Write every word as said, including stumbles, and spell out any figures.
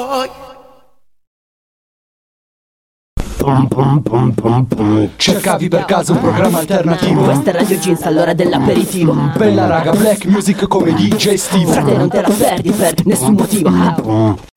Pum, pum, pum, pum, pum. Cercavi per caso un programma alternativo? Questa è Radio Jeans, all'ora dell'aperitivo. Bella raga, black music come D J Steve. Frate, non te la perdi per nessun motivo.